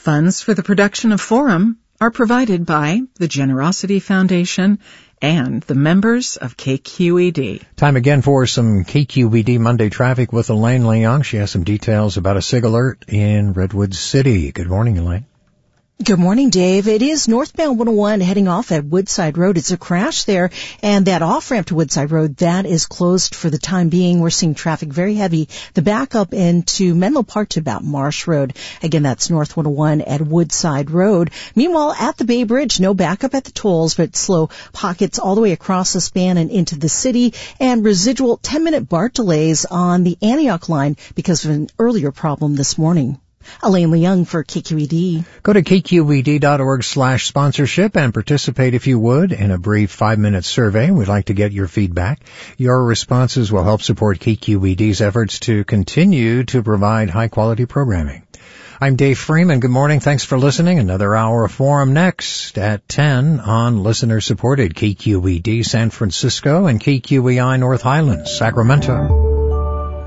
Funds for the production of Forum are provided by the Generosity Foundation and the members of KQED. Time again for some KQED Monday traffic with Elaine Leong. She has some details about a SIG alert in Redwood City. Good morning, Elaine. Good morning, Dave. It is northbound 101 heading off at Woodside Road. It's a crash there, and that off-ramp to Woodside Road, that is closed for the time being. We're seeing traffic very heavy. The backup into Menlo Park to about Marsh Road. Again, that's North 101 at Woodside Road. Meanwhile, at the Bay Bridge, no backup at the tolls, but slow pockets all the way across the span and into the city, and residual 10-minute BART delays on the Antioch line because of an earlier problem this morning. Elaine Leong for KQED. Go to kqed.org/sponsorship and participate if you would in a brief 5-minute survey. We'd like to get your feedback. Your responses will help support KQED's efforts to continue to provide high-quality programming. I'm Dave Freeman. Good morning. Thanks for listening. Another hour of Forum next at 10 on listener-supported KQED San Francisco and KQEI North Highlands, Sacramento.